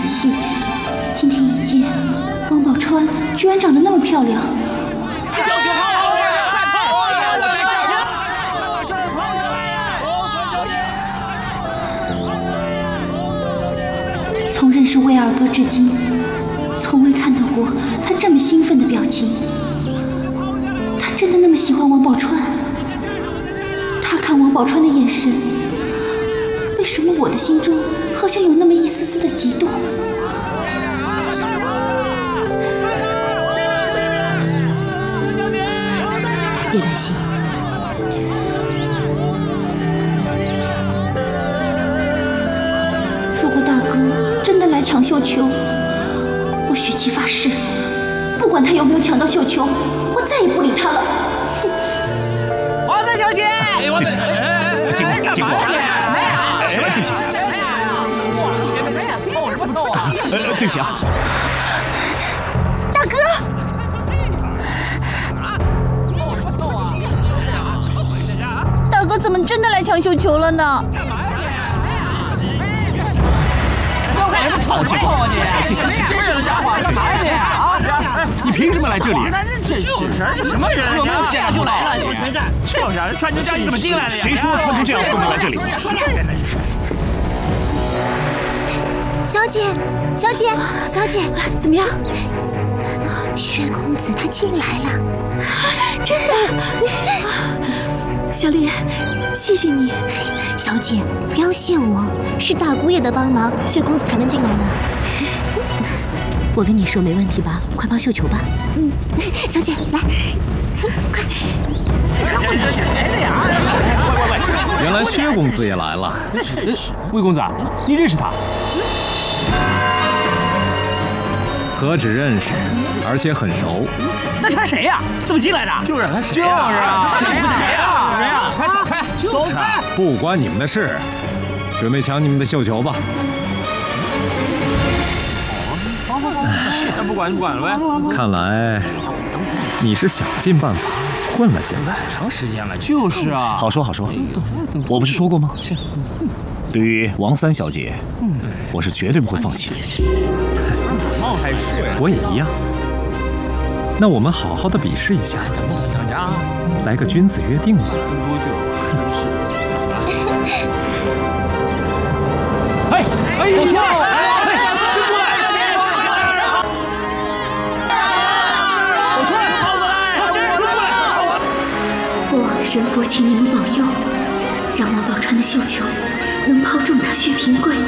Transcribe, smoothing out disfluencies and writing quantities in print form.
细，今天一见，王宝钏居然长得那么漂亮。 小九好，快跑！ 从认识魏二哥至今，从未看到过他这么兴奋的表情。他真的那么喜欢王宝钏？他看王宝钏的眼神，为什么我的心中好像有那么一丝丝的嫉妒？ 别担心， 如果大哥真的来抢绣球，我雪琪发誓，不管他有没有抢到绣球，我再也不理他了。 王三小姐， 对不起，经过，对不起，对不起啊， 大哥。大哥怎么真的来抢绣球了呢？ 哦，经过，谢谢。你凭什么来这里？ 真是这什么人？有没有见就来了？就是穿成这样，你怎么进来的呀？ 谁说穿成这样不能来这里？ 什么人呢？这是。 小姐，怎么样？薛公子他进来了，真的。小莲，谢谢你。小姐，不要谢我，是大姑爷的帮忙，薛公子才能进来的。我跟你说没问题吧？快抛绣球吧。小姐，来，快。 这家伙是谁的呀？ 原来薛公子也来了。 魏公子，你认识他？ 何止认识，而且很熟。 那他谁呀？怎么进来的？就是他谁呀？就是啊，他是谁呀？谁呀？快走开！ 就是不关你们的事，准备抢你们的绣球吧。 好，不管了呗。 看来你是想尽办法混了进来。 长时间了，就是啊。 好说，我不是说过吗？是。对于王三小姐，我是绝对不会放弃的。 我也一样。那我们好好的比试一下， 等着啊， 来个君子约定吧。 多久？ 哎，我错了！ 过往的神佛，请你们保佑，让王宝钏的绣球能抛中他薛平贵。